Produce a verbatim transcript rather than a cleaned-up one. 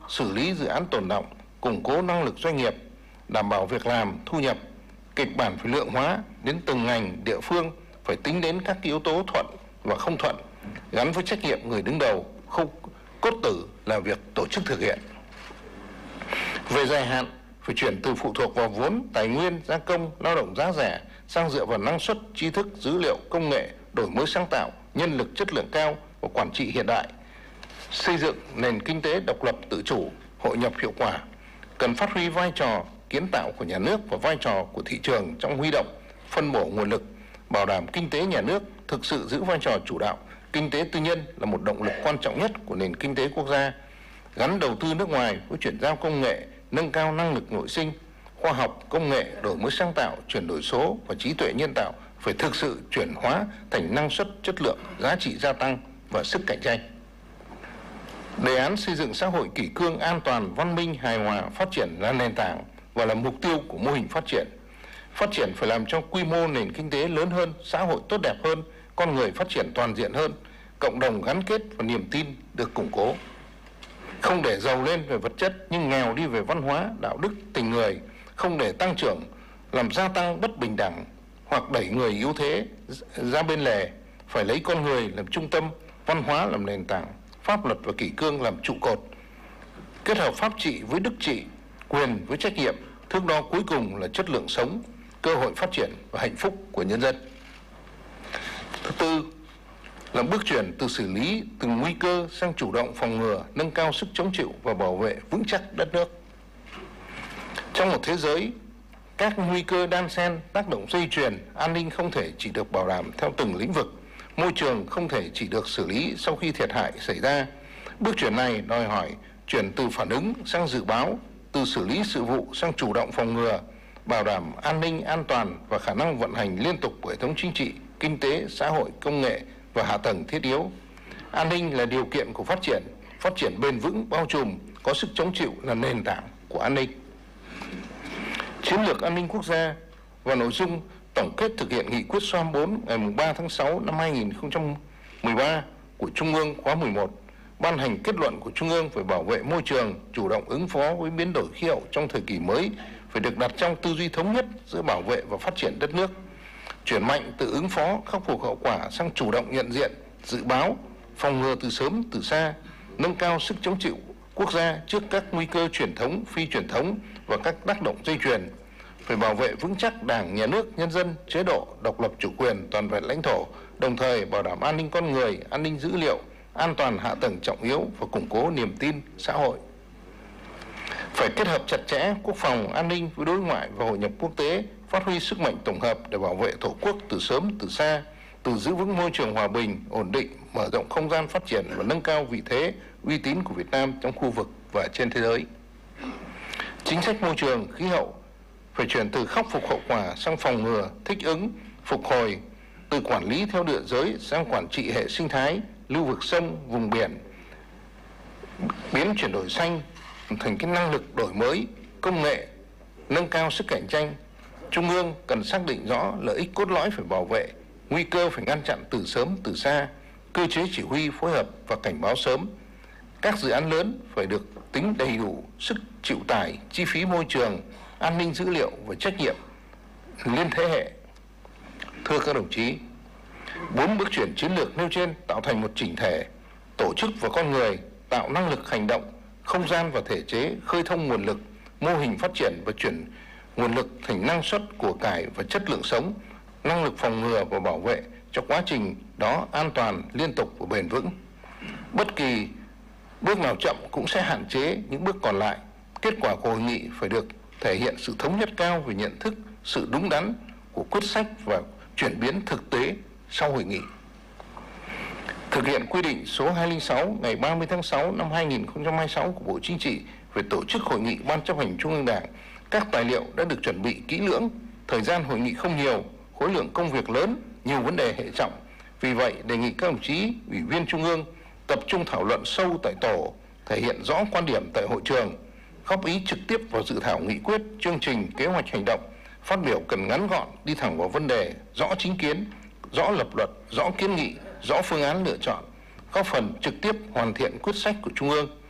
xử lý dự án tồn đọng, củng cố năng lực doanh nghiệp, đảm bảo việc làm, thu nhập. Kịch bản phải lượng hóa đến từng ngành, địa phương, phải tính đến các yếu tố thuận và không thuận, gắn với trách nhiệm người đứng đầu, khâu cốt tử là việc tổ chức thực hiện. Về dài hạn, phải chuyển từ phụ thuộc vào vốn, tài nguyên, gia công, lao động giá rẻ sang dựa vào năng suất, tri thức, dữ liệu, công nghệ, đổi mới sáng tạo, nhân lực chất lượng cao và quản trị hiện đại. Xây dựng nền kinh tế độc lập tự chủ, hội nhập hiệu quả. Cần phát huy vai trò kiến tạo của nhà nước và vai trò của thị trường trong huy động, phân bổ nguồn lực, bảo đảm kinh tế nhà nước thực sự giữ vai trò chủ đạo. Kinh tế tư nhân là một động lực quan trọng nhất của nền kinh tế quốc gia. Gắn đầu tư nước ngoài với chuyển giao công nghệ, nâng cao năng lực nội sinh, khoa học, công nghệ, đổi mới sáng tạo, chuyển đổi số và trí tuệ nhân tạo phải thực sự chuyển hóa thành năng suất, chất lượng, giá trị gia tăng và sức cạnh tranh. Đề án xây dựng xã hội kỷ cương, an toàn, văn minh, hài hòa, phát triển là nền tảng và là mục tiêu của mô hình phát triển. Phát triển phải làm cho quy mô nền kinh tế lớn hơn, xã hội tốt đẹp hơn, con người phát triển toàn diện hơn, cộng đồng gắn kết và niềm tin được củng cố. Không để giàu lên về vật chất nhưng nghèo đi về văn hóa, đạo đức, tình người, không để tăng trưởng làm gia tăng bất bình đẳng hoặc đẩy người yếu thế ra bên lề, phải lấy con người làm trung tâm, văn hóa làm nền tảng, pháp luật và kỷ cương làm trụ cột. Kết hợp pháp trị với đức trị, quyền với trách nhiệm, thước đo cuối cùng là chất lượng sống, cơ hội phát triển và hạnh phúc của nhân dân. Thứ tư là bước chuyển từ xử lý từng nguy cơ sang chủ động phòng ngừa, nâng cao sức chống chịu và bảo vệ vững chắc đất nước. Trong một thế giới, các nguy cơ đan xen, tác động dây chuyền, an ninh không thể chỉ được bảo đảm theo từng lĩnh vực, môi trường không thể chỉ được xử lý sau khi thiệt hại xảy ra. Bước chuyển này đòi hỏi chuyển từ phản ứng sang dự báo, từ xử lý sự vụ sang chủ động phòng ngừa, bảo đảm an ninh, an toàn và khả năng vận hành liên tục của hệ thống chính trị, kinh tế, xã hội, công nghệ và hạ tầng thiết yếu. An ninh là điều kiện của phát triển, phát triển bền vững, bao trùm, có sức chống chịu là nền tảng của an ninh. Chiến lược an ninh quốc gia và nội dung tổng kết thực hiện nghị quyết số hai mươi bốn ngày ba tháng sáu năm hai nghìn không trăm mười ba của Trung ương khóa mười một, ban hành kết luận của Trung ương về bảo vệ môi trường, chủ động ứng phó với biến đổi khí hậu trong thời kỳ mới phải được đặt trong tư duy thống nhất giữa bảo vệ và phát triển đất nước. Chuyển mạnh từ ứng phó, khắc phục hậu quả sang chủ động nhận diện, dự báo, phòng ngừa từ sớm từ xa, nâng cao sức chống chịu quốc gia trước các nguy cơ truyền thống, phi truyền thống và các tác động dây chuyền. Phải bảo vệ vững chắc Đảng, Nhà nước, nhân dân, chế độ, độc lập chủ quyền, toàn vẹn lãnh thổ, đồng thời bảo đảm an ninh con người, an ninh dữ liệu, an toàn hạ tầng trọng yếu và củng cố niềm tin xã hội. Phải kết hợp chặt chẽ quốc phòng, an ninh với đối ngoại và hội nhập quốc tế, phát huy sức mạnh tổng hợp để bảo vệ Tổ quốc từ sớm từ xa, từ giữ vững môi trường hòa bình, ổn định, mở rộng không gian phát triển và nâng cao vị thế, uy tín của Việt Nam trong khu vực và trên thế giới. Chính sách môi trường, khí hậu phải chuyển từ khắc phục hậu quả sang phòng ngừa, thích ứng, phục hồi, từ quản lý theo địa giới sang quản trị hệ sinh thái, lưu vực sông, vùng biển, biến chuyển đổi xanh thành cái năng lực đổi mới, công nghệ, nâng cao sức cạnh tranh. Trung ương cần xác định rõ lợi ích cốt lõi phải bảo vệ, nguy cơ phải ngăn chặn từ sớm từ xa, cơ chế chỉ huy phối hợp và cảnh báo sớm. Các dự án lớn phải được tính đầy đủ sức chịu tải, chi phí môi trường, an ninh dữ liệu và trách nhiệm liên thế hệ. Thưa các đồng chí, bốn bước chuyển chiến lược nêu trên tạo thành một chỉnh thể, tổ chức và con người, tạo năng lực hành động, không gian và thể chế, khơi thông nguồn lực, mô hình phát triển và chuyển nguồn lực thành năng suất của cải và chất lượng sống, năng lực phòng ngừa và bảo vệ cho quá trình đó an toàn, liên tục và bền vững. Bất kỳ bước nào chậm cũng sẽ hạn chế những bước còn lại. Kết quả của hội nghị phải được thể hiện sự thống nhất cao về nhận thức, sự đúng đắn của quyết sách và chuyển biến thực tế sau hội nghị. Thực hiện quy định số hai không sáu ngày ba mươi tháng sáu năm hai nghìn không trăm hai mươi sáu của Bộ Chính trị về tổ chức hội nghị Ban chấp hành Trung ương Đảng, các tài liệu đã được chuẩn bị kỹ lưỡng, thời gian hội nghị không nhiều, khối lượng công việc lớn, nhiều vấn đề hệ trọng. Vì vậy, đề nghị các đồng chí Ủy viên Trung ương tập trung thảo luận sâu tại tổ, thể hiện rõ quan điểm tại hội trường, góp ý trực tiếp vào dự thảo nghị quyết, chương trình, kế hoạch hành động, phát biểu cần ngắn gọn, đi thẳng vào vấn đề, rõ chính kiến, rõ lập luật, rõ kiến nghị, rõ phương án lựa chọn, góp phần trực tiếp hoàn thiện quyết sách của Trung ương.